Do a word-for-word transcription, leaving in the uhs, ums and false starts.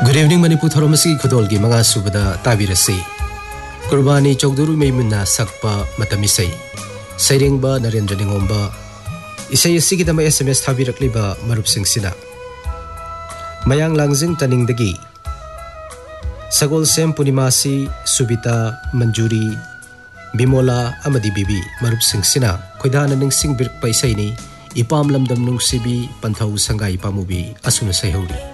Good evening, Manipur Thoromasi Khodolgi Manga Subada Tabirasi. Kurbani Chokduru Meimuna Sakpa Matamisai. Sairengba Narendra Ningomba. Isai Sigidama S M S Tabirakliba Marup Singh Sina. Mayang Langzing Taning Dagi. Sagol Sem Punimasi Subita Manjuri Bimola Amadi Bibi Marup Singh Sina. Koidana Ning Sing Birk Paisaini. Ipam Lamdam Nung Sibi Panthau Sangai Pamubi Asuna Sayhuri.